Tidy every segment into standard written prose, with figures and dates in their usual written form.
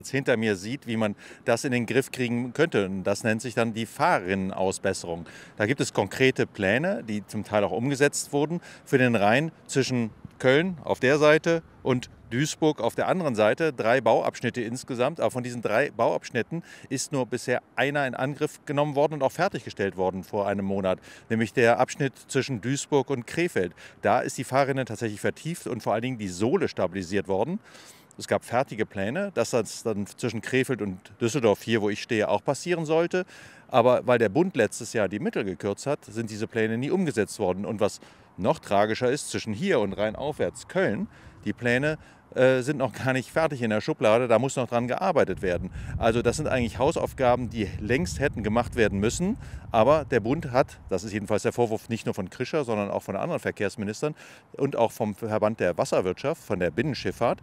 hinter mir sieht, wie man das in den Griff kriegen könnte. Und das nennt sich dann die Fahrrinnenausbesserung. Da gibt es konkrete Pläne, die zum Teil auch umgesetzt wurden, für den Rhein zwischen Köln auf der Seite und Duisburg auf der anderen Seite. 3 Bauabschnitte insgesamt. Aber von diesen 3 Bauabschnitten ist nur bisher einer in Angriff genommen worden und auch fertiggestellt worden vor einem Monat. Nämlich der Abschnitt zwischen Duisburg und Krefeld. Da ist die Fahrrinne tatsächlich vertieft und vor allen Dingen die Sohle stabilisiert worden. Es gab fertige Pläne, dass das dann zwischen Krefeld und Düsseldorf, hier wo ich stehe, auch passieren sollte. Aber weil der Bund letztes Jahr die Mittel gekürzt hat, sind diese Pläne nie umgesetzt worden. Und was noch tragischer ist, zwischen hier und rheinaufwärts Köln, die Pläne sind noch gar nicht fertig in der Schublade, da muss noch dran gearbeitet werden. Also das sind eigentlich Hausaufgaben, die längst hätten gemacht werden müssen. Aber der Bund hat, das ist jedenfalls der Vorwurf nicht nur von Krischer, sondern auch von anderen Verkehrsministern und auch vom Verband der Wasserwirtschaft, von der Binnenschifffahrt,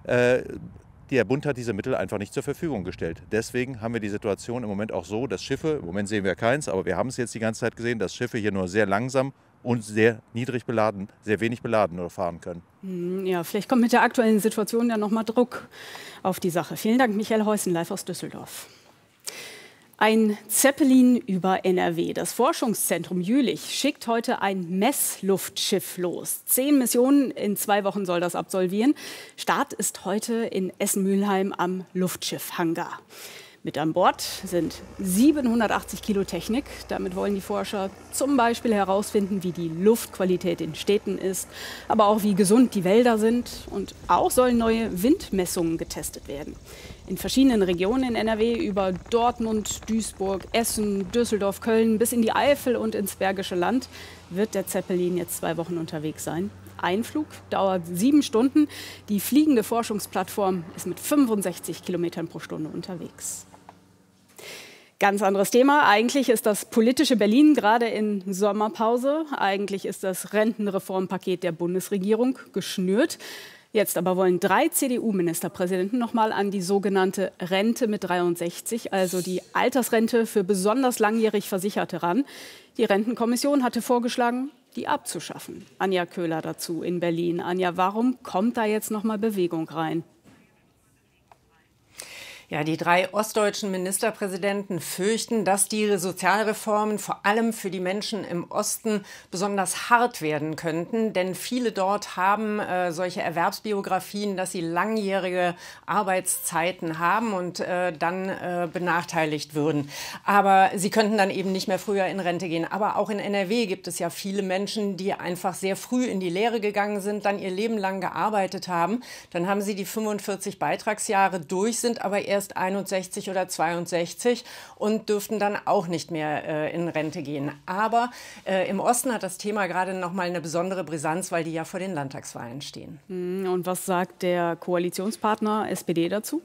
der Bund hat diese Mittel einfach nicht zur Verfügung gestellt. Deswegen haben wir die Situation im Moment auch so, dass Schiffe, im Moment sehen wir keins, aber wir haben es jetzt die ganze Zeit gesehen, dass Schiffe hier nur sehr langsam und sehr niedrig beladen, sehr wenig beladen fahren können. Ja, vielleicht kommt mit der aktuellen Situation ja noch mal Druck auf die Sache. Vielen Dank, Michael Heusen, live aus Düsseldorf. Ein Zeppelin über NRW. Das Forschungszentrum Jülich schickt heute ein Messluftschiff los. 10 Missionen in 2 Wochen soll das absolvieren. Start ist heute in Essen-Mülheim am Luftschiffhangar. Mit an Bord sind 780 Kilo Technik. Damit wollen die Forscher zum Beispiel herausfinden, wie die Luftqualität in Städten ist, aber auch wie gesund die Wälder sind. Und auch sollen neue Windmessungen getestet werden. In verschiedenen Regionen in NRW über Dortmund, Duisburg, Essen, Düsseldorf, Köln bis in die Eifel und ins Bergische Land wird der Zeppelin jetzt 2 Wochen unterwegs sein. Ein Flug dauert 7 Stunden. Die fliegende Forschungsplattform ist mit 65 Kilometern pro Stunde unterwegs. Ganz anderes Thema. Eigentlich ist das politische Berlin gerade in Sommerpause. Eigentlich ist das Rentenreformpaket der Bundesregierung geschnürt. Jetzt aber wollen 3 CDU-Ministerpräsidenten noch mal an die sogenannte Rente mit 63, also die Altersrente für besonders langjährig Versicherte ran. Die Rentenkommission hatte vorgeschlagen, die abzuschaffen. Anja Köhler dazu in Berlin. Anja, warum kommt da jetzt noch mal Bewegung rein? Ja, die 3 ostdeutschen Ministerpräsidenten fürchten, dass die Sozialreformen vor allem für die Menschen im Osten besonders hart werden könnten. Denn viele dort haben solche Erwerbsbiografien, dass sie langjährige Arbeitszeiten haben und dann benachteiligt würden. Aber sie könnten dann eben nicht mehr früher in Rente gehen. Aber auch in NRW gibt es ja viele Menschen, die einfach sehr früh in die Lehre gegangen sind, dann ihr Leben lang gearbeitet haben. Dann haben sie die 45 Beitragsjahre durch, sind aber erst 61 oder 62 und dürften dann auch nicht mehr in Rente gehen. Aber im Osten hat das Thema gerade noch mal eine besondere Brisanz, weil die ja vor den Landtagswahlen stehen. Und was sagt der Koalitionspartner SPD dazu?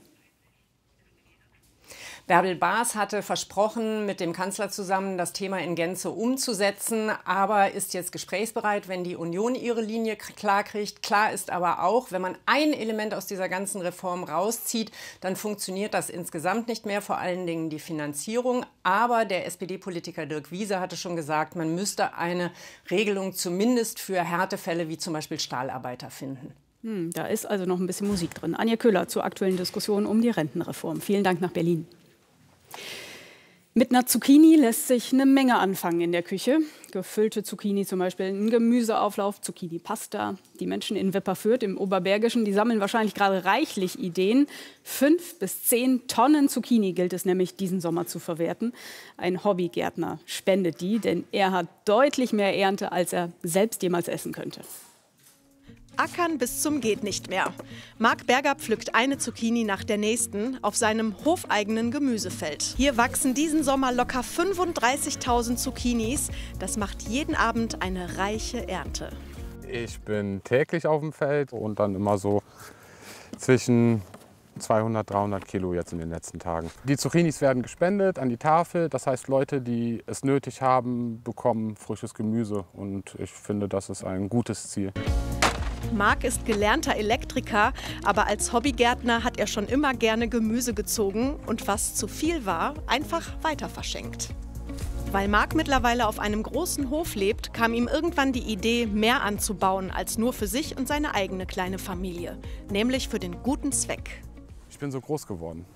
Bärbel Baas hatte versprochen, mit dem Kanzler zusammen das Thema in Gänze umzusetzen, aber ist jetzt gesprächsbereit, wenn die Union ihre Linie klar kriegt. Klar ist aber auch, wenn man ein Element aus dieser ganzen Reform rauszieht, dann funktioniert das insgesamt nicht mehr, vor allen Dingen die Finanzierung. Aber der SPD-Politiker Dirk Wiese hatte schon gesagt, man müsste eine Regelung zumindest für Härtefälle wie zum Beispiel Stahlarbeiter finden. Da ist also noch ein bisschen Musik drin. Anja Köhler zur aktuellen Diskussion um die Rentenreform. Vielen Dank nach Berlin. Mit einer Zucchini lässt sich eine Menge anfangen in der Küche. Gefüllte Zucchini zum Beispiel, ein Gemüseauflauf, Zucchini-Pasta. Die Menschen in Wipperfürth im Oberbergischen, die sammeln wahrscheinlich gerade reichlich Ideen. 5 bis 10 Tonnen Zucchini gilt es nämlich diesen Sommer zu verwerten. Ein Hobbygärtner spendet die, denn er hat deutlich mehr Ernte, als er selbst jemals essen könnte. Ackern bis zum geht nicht mehr. Marc Berger pflückt eine Zucchini nach der nächsten auf seinem hofeigenen Gemüsefeld. Hier wachsen diesen Sommer locker 35.000 Zucchinis. Das macht jeden Abend eine reiche Ernte. Ich bin täglich auf dem Feld und dann immer so zwischen 200, 300 Kilo jetzt in den letzten Tagen. Die Zucchinis werden gespendet an die Tafel. Das heißt, Leute, die es nötig haben, bekommen frisches Gemüse. Und ich finde, das ist ein gutes Ziel. Marc ist gelernter Elektriker, aber als Hobbygärtner hat er schon immer gerne Gemüse gezogen und was zu viel war, einfach weiter verschenkt. Weil Marc mittlerweile auf einem großen Hof lebt, kam ihm irgendwann die Idee, mehr anzubauen als nur für sich und seine eigene kleine Familie, nämlich für den guten Zweck. Ich bin so groß geworden.